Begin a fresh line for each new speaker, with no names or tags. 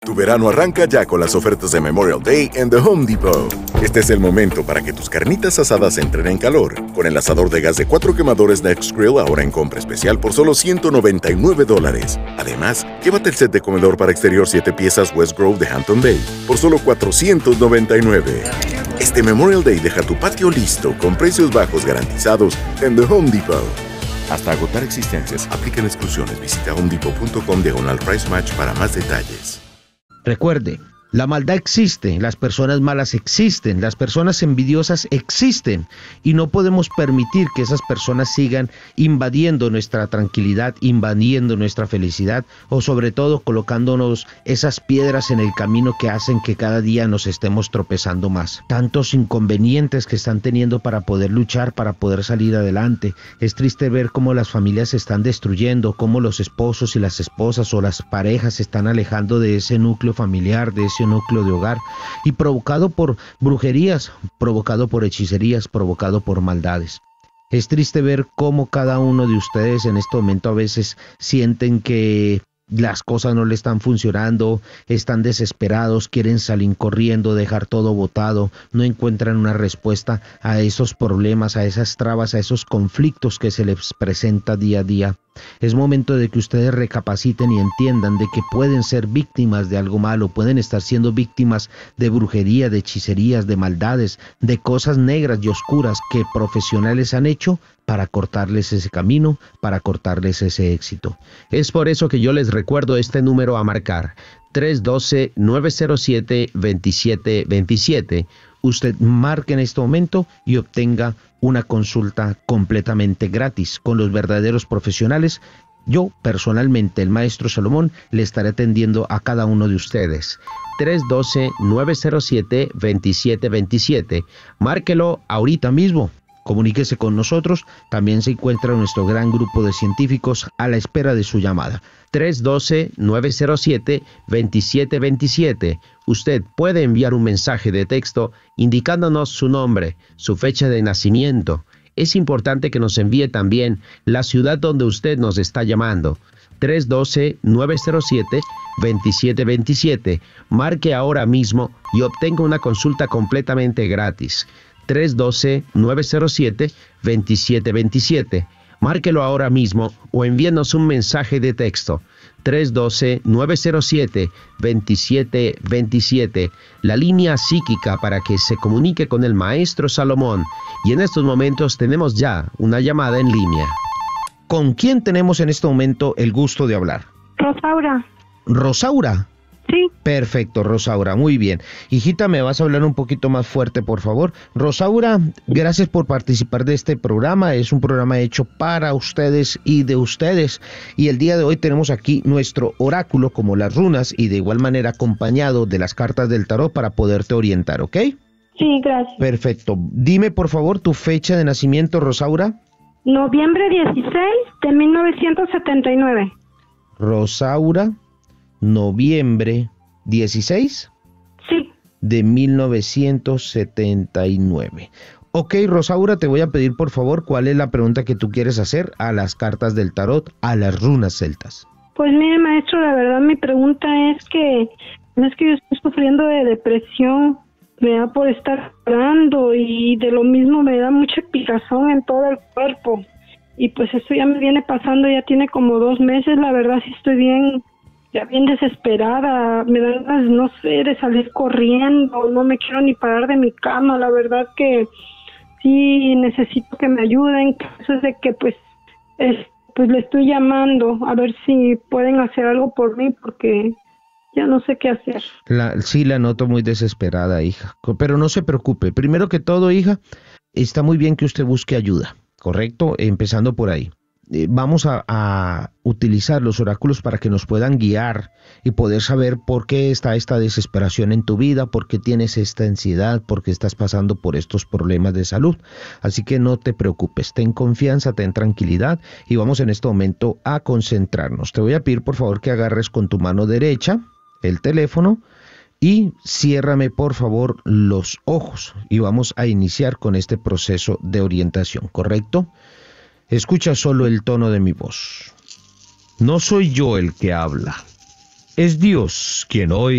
Tu verano arranca ya con las ofertas de Memorial Day en The Home Depot. Este es el momento para que tus carnitas asadas entren en calor. Con el asador de gas de 4 quemadores Next Grill ahora en compra especial por solo $199. Además, llévate el set de comedor para exterior 7 piezas West Grove de Hampton Bay por solo $499. Este Memorial Day deja tu patio listo con precios bajos garantizados en The Home Depot. Hasta agotar existencias, aplican exclusiones. Visita homedepot.com/price match para más detalles.
Recuerde, la maldad existe, las personas malas existen, las personas envidiosas existen y no podemos permitir que esas personas sigan invadiendo nuestra tranquilidad, invadiendo nuestra felicidad o sobre todo colocándonos esas piedras en el camino que hacen que cada día nos estemos tropezando más. Tantos inconvenientes que están teniendo para poder luchar, para poder salir adelante. Es triste ver cómo las familias se están destruyendo, cómo los esposos y las esposas o las parejas se están alejando de ese núcleo familiar, de ese núcleo de hogar, y provocado por brujerías, provocado por hechicerías, provocado por maldades. Es triste ver cómo cada uno de ustedes en este momento a veces sienten que las cosas no le están funcionando, están desesperados, quieren salir corriendo, dejar todo botado, no encuentran una respuesta a esos problemas, a esas trabas, a esos conflictos que se les presenta día a día. Es momento de que ustedes recapaciten y entiendan de que pueden ser víctimas de algo malo, pueden estar siendo víctimas de brujería, de hechicerías, de maldades, de cosas negras y oscuras que profesionales han hecho para cortarles ese camino, para cortarles ese éxito. Es por eso que yo les recuerdo este número a marcar, 312-907-2727. Usted marque en este momento y obtenga una consulta completamente gratis con los verdaderos profesionales. Yo, personalmente, el maestro Salomón, le estaré atendiendo a cada uno de ustedes. 312-907-2727. Márquelo ahorita mismo. Comuníquese con nosotros. También se encuentra nuestro gran grupo de científicos a la espera de su llamada. 312-907-2727. Usted puede enviar un mensaje de texto indicándonos su nombre, su fecha de nacimiento. Es importante que nos envíe también la ciudad donde usted nos está llamando. 312-907-2727. Marque ahora mismo y obtenga una consulta completamente gratis. 312-907-2727. Márquelo ahora mismo o envíenos un mensaje de texto. 312-907-2727. La línea psíquica para que se comunique con el maestro Salomón. Y en estos momentos tenemos ya una llamada en línea. ¿Con quién tenemos en este momento el gusto de hablar?
Rosaura.
¿Rosaura?
Sí.
Perfecto, Rosaura, muy bien. Hijita, ¿me vas a hablar un poquito más fuerte, por favor? Rosaura, gracias por participar de este programa. Es un programa hecho para ustedes y de ustedes. Y el día de hoy tenemos aquí nuestro oráculo, como las runas, y de igual manera acompañado de las cartas del tarot para poderte orientar, ¿ok?
Sí, gracias.
Perfecto. Dime, por favor, tu fecha de nacimiento, Rosaura.
Noviembre 16 de 1979.
Rosaura, noviembre 16
Sí.
de 1979. Ok, Rosaura, te voy a pedir por favor cuál es la pregunta que tú quieres hacer a las cartas del tarot, a las runas celtas.
Pues mire, maestro, la verdad mi pregunta es que yo estoy sufriendo de depresión, me da por estar llorando y de lo mismo me da mucha picazón en todo el cuerpo. Y pues esto ya me viene pasando, ya tiene como 2 meses, la verdad sí estoy bien desesperada, me dan ganas, no sé, de salir corriendo, no me quiero ni parar de mi cama, la verdad que sí necesito que me ayuden, eso es de que pues le estoy llamando a ver si pueden hacer algo por mí porque ya no sé qué hacer.
Sí, la noto muy desesperada, hija, pero no se preocupe. Primero que todo, hija, está muy bien que usted busque ayuda, ¿correcto? Empezando por ahí. Vamos a utilizar los oráculos para que nos puedan guiar y poder saber por qué está esta desesperación en tu vida, por qué tienes esta ansiedad, por qué estás pasando por estos problemas de salud. Así que no te preocupes, ten confianza, ten tranquilidad y vamos en este momento a concentrarnos. Te voy a pedir por favor que agarres con tu mano derecha el teléfono y ciérrame por favor los ojos y vamos a iniciar con este proceso de orientación, ¿correcto? Escucha solo el tono de mi voz. No soy yo el que habla, Es Dios quien hoy